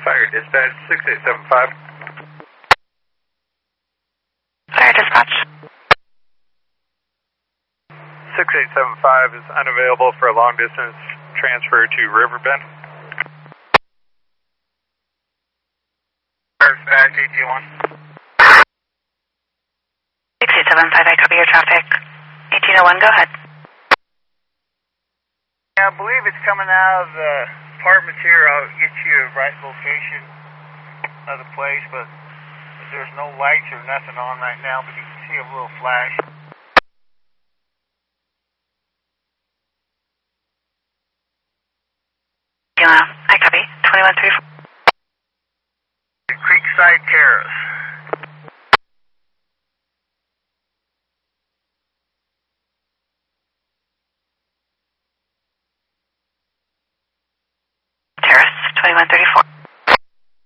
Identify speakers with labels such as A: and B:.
A: Fire dispatch 6875.
B: Fire dispatch.
A: 6875 is unavailable for a long distance transfer to Riverbend. Fire dispatch 1801.
B: 6875, I copy your traffic. 1801, go ahead.
C: Yeah, I believe it's coming out of the apartments here. I'll get you a right location of the place, but there's no lights or nothing on right now, but you can see a little flash.
B: I copy. 2134.
C: Creekside Terrace.
B: Terrace, 2134.